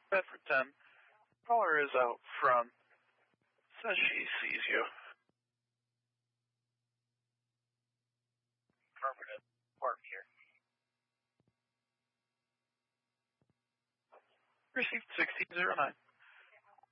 Bedford 10. Caller is out front. Says she sees you. Affirmative. Park here. Received 1609.